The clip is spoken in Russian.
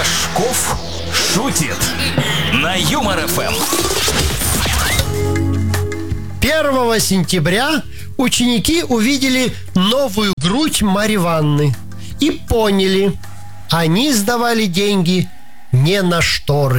Рожков шутит на Юмор ФМ. 1 сентября ученики увидели новую грудь Марьи Ивановны и поняли, они сдавали деньги не на шторы.